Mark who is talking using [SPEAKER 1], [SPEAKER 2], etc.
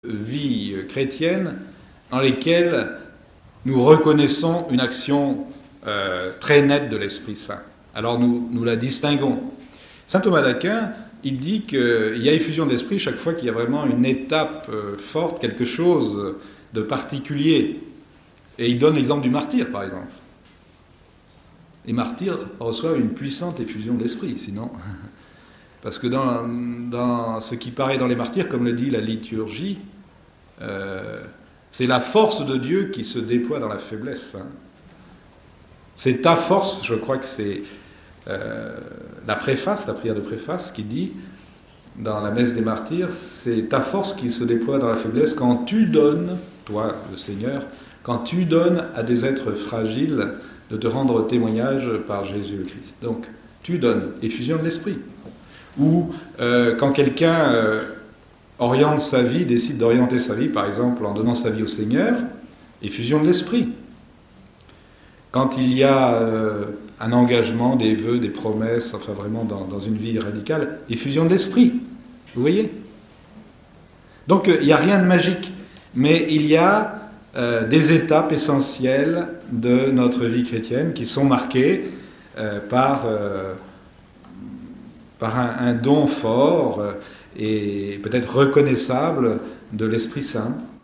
[SPEAKER 1] vie chrétienne dans lesquelles nous reconnaissons une action très nette de l'Esprit Saint. Alors nous la distinguons. Saint Thomas d'Aquin, il dit qu'il y a effusion de l'Esprit chaque fois qu'il y a vraiment une étape forte, quelque chose de particulier. Et il donne l'exemple du martyr, par exemple. Les martyrs reçoivent une puissante effusion de l'Esprit, sinon... Parce que dans ce qui paraît dans les martyrs, comme le dit la liturgie, c'est la force de Dieu qui se déploie dans la faiblesse. C'est ta force, je crois que c'est la préface, la prière de préface, qui dit, dans la messe des martyrs, c'est ta force qui se déploie dans la faiblesse quand tu donnes, toi, le Seigneur, quand tu donnes à des êtres fragiles de te rendre témoignage par Jésus le Christ. Donc, tu donnes, effusion de l'Esprit. Ou quand quelqu'un oriente sa vie, décide d'orienter sa vie, par exemple en donnant sa vie au Seigneur, effusion de l'Esprit. Quand il y a un engagement, des vœux, des promesses, enfin vraiment dans une vie radicale, effusion de l'Esprit. Vous voyez ? Donc il n'y a rien de magique, mais il y a des étapes essentielles de notre vie chrétienne qui sont marquées par un don fort et peut-être reconnaissable de l'Esprit Saint.